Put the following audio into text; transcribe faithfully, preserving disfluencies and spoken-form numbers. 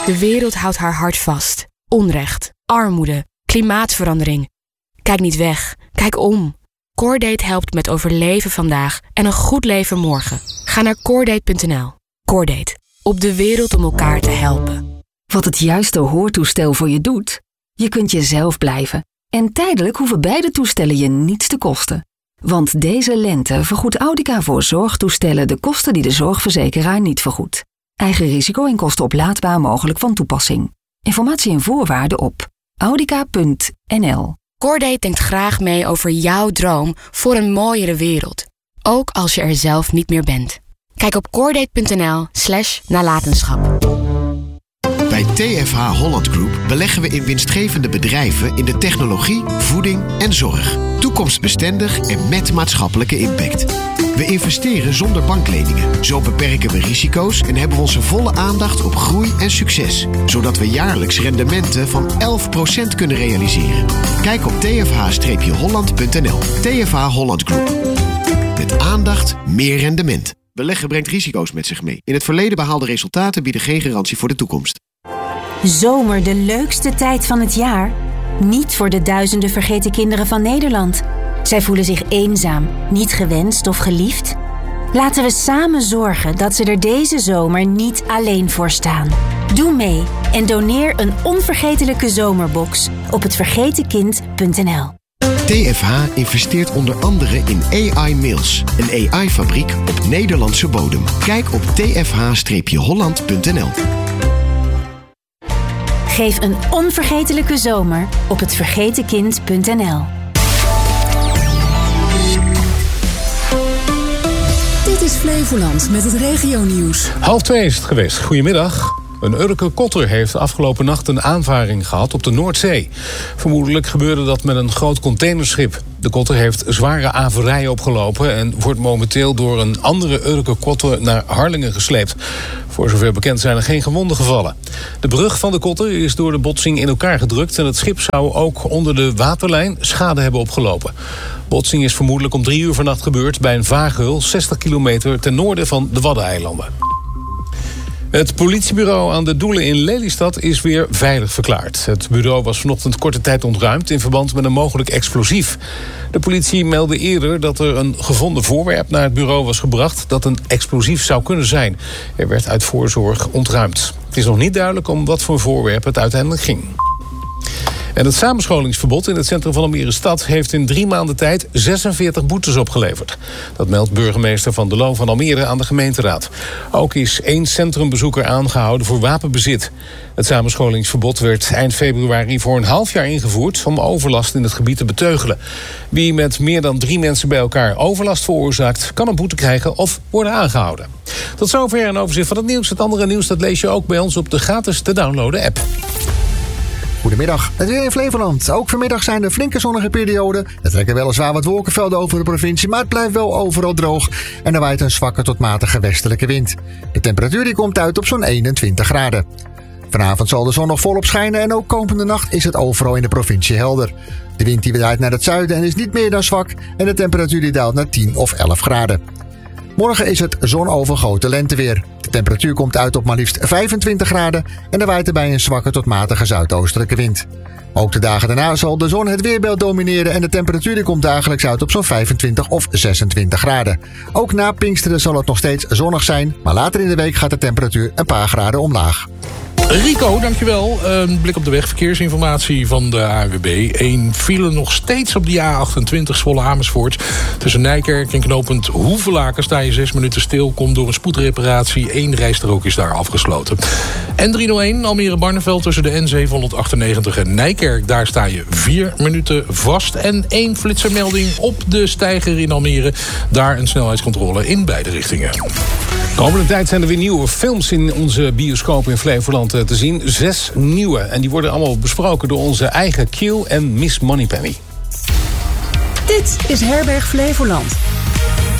De wereld houdt haar hart vast. Onrecht, armoede, klimaatverandering. Kijk niet weg, kijk om. Cordate helpt met overleven vandaag en een goed leven morgen. Ga naar cordate punt n l. Cordate, op de wereld om elkaar te helpen. Wat het juiste hoortoestel voor je doet? Je kunt jezelf blijven. En tijdelijk hoeven beide toestellen je niets te kosten. Want deze lente vergoedt Audica voor zorgtoestellen de kosten die de zorgverzekeraar niet vergoedt. Eigen risico en kosten oplaadbaar mogelijk van toepassing. Informatie en voorwaarden op audica punt n l. Cordate denkt graag mee over jouw droom voor een mooiere wereld. Ook als je er zelf niet meer bent. Kijk op cordate punt n l slash nalatenschap. Bij T F H Holland Group beleggen we in winstgevende bedrijven in de technologie, voeding en zorg. Toekomstbestendig en met maatschappelijke impact. We investeren zonder bankleningen. Zo beperken we risico's en hebben we onze volle aandacht op groei en succes. Zodat we jaarlijks rendementen van elf procent kunnen realiseren. Kijk op t f h holland punt n l. T F H Holland Group. Met aandacht meer rendement. Beleggen brengt risico's met zich mee. In het verleden behaalde resultaten bieden geen garantie voor de toekomst. Zomer, de leukste tijd van het jaar? Niet voor de duizenden vergeten kinderen van Nederland. Zij voelen zich eenzaam, niet gewenst of geliefd. Laten we samen zorgen dat ze er deze zomer niet alleen voor staan. Doe mee en doneer een onvergetelijke zomerbox op het vergeten kind punt n l. T F H investeert onder andere in A I Mills, een A I-fabriek op Nederlandse bodem. Kijk op t f h holland punt n l. Geef een onvergetelijke zomer op het vergeten kind punt n l. Dit is Flevoland met het regionieuws. Half twee is het geweest. Goedemiddag. Een Urker kotter heeft afgelopen nacht een aanvaring gehad op de Noordzee. Vermoedelijk gebeurde dat met een groot containerschip. De kotter heeft zware averijen opgelopen en wordt momenteel door een andere Urker kotter naar Harlingen gesleept. Voor zover bekend zijn er geen gewonden gevallen. De brug van de kotter is door de botsing in elkaar gedrukt en het schip zou ook onder de waterlijn schade hebben opgelopen. Botsing is vermoedelijk om drie uur vannacht gebeurd bij een vaargeul zestig kilometer ten noorden van de Waddeneilanden. Het politiebureau aan de Doelen in Lelystad is weer veilig verklaard. Het bureau was vanochtend korte tijd ontruimd in verband met een mogelijk explosief. De politie meldde eerder dat er een gevonden voorwerp naar het bureau was gebracht dat een explosief zou kunnen zijn. Er werd uit voorzorg ontruimd. Het is nog niet duidelijk om wat voor voorwerp het uiteindelijk ging. En het samenscholingsverbod in het centrum van Almere Stad heeft in drie maanden tijd zesenveertig boetes opgeleverd. Dat meldt burgemeester Van der Loon van Almere aan de gemeenteraad. Ook is één centrumbezoeker aangehouden voor wapenbezit. Het samenscholingsverbod werd eind februari voor een half jaar ingevoerd om overlast in het gebied te beteugelen. Wie met meer dan drie mensen bij elkaar overlast veroorzaakt, kan een boete krijgen of worden aangehouden. Tot zover een overzicht van het nieuws. Het andere nieuws dat lees je ook bij ons op de gratis te downloaden app. Goedemiddag, het weer in Flevoland. Ook vanmiddag zijn er flinke zonnige perioden. Er trekken weliswaar wat wolkenvelden over de provincie, maar het blijft wel overal droog. En er waait een zwakke tot matige westelijke wind. De temperatuur die komt uit op zo'n eenentwintig graden. Vanavond zal de zon nog volop schijnen en ook komende nacht is het overal in de provincie helder. De wind die draait naar het zuiden en is niet meer dan zwak en de temperatuur die daalt naar tien of elf graden. Morgen is het zonovergoten lenteweer. De temperatuur komt uit op maar liefst vijfentwintig graden en er waait erbij een zwakke tot matige zuidoostelijke wind. Ook de dagen daarna zal de zon het weerbeeld domineren en de temperatuur die komt dagelijks uit op zo'n vijfentwintig of zesentwintig graden. Ook na Pinksteren zal het nog steeds zonnig zijn, maar later in de week gaat de temperatuur een paar graden omlaag. Rico, dankjewel. Een blik op de weg. Verkeersinformatie van de A N W B. Eén file nog steeds op de A achtentwintig Zwolle Amersfoort. Tussen Nijkerk en knooppunt Hoevelaken sta je zes minuten stil. Komt door een spoedreparatie. Eén rijstrook is daar afgesloten. N driehonderdéén Almere Barneveld tussen de N zevenhonderdachtennegentig en Nijkerk. Daar sta je vier minuten vast. En één flitsermelding op de Steiger in Almere. Daar een snelheidscontrole in beide richtingen. De komende tijd zijn er weer nieuwe films in onze bioscoop in Flevoland te zien. Zes nieuwe. En die worden allemaal besproken door onze eigen Q en Miss Moneypenny. Dit is Herberg Flevoland.